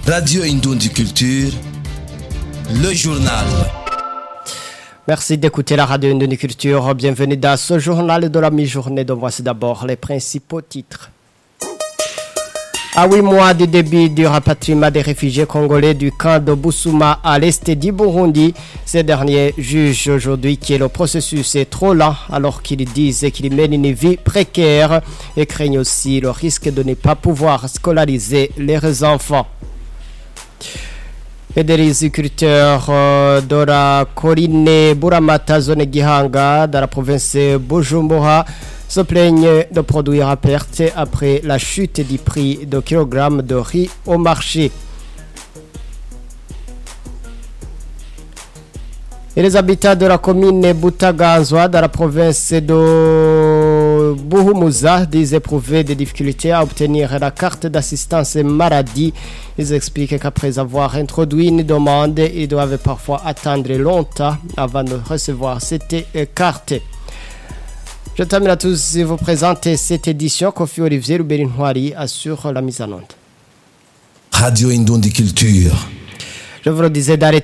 Radio Indundi Culture, le journal. Merci d'écouter la Radio Indundi Culture. Bienvenue dans ce journal de la mi-journée. Donc voici d'abord les principaux titres. À 8 mois du début du rapatriement des réfugiés congolais du camp de Bousouma à l'est du Burundi, ces derniers jugent aujourd'hui que le processus est trop lent alors qu'ils disent qu'ils mènent une vie précaire et craignent aussi le risque de ne pas pouvoir scolariser leurs enfants. Et des agriculteurs de la colline Buramata, zone Gihanga, dans la province Bujumbura, se plaignent de produire à perte après la chute du prix de kilogramme de riz au marché. Et les habitants de la commune Butaganzwa, dans la province de Buhumuza, disent éprouver des difficultés à obtenir la carte d'assistance maladie. Ils expliquent qu'après avoir introduit une demande, ils doivent parfois attendre longtemps avant de recevoir cette carte. Je termine à tous et vous présenter cette édition. Kofi Olivier Ruberinwari assure la mise en onde. Radio Indundi Culture. Je vous le disais, dans les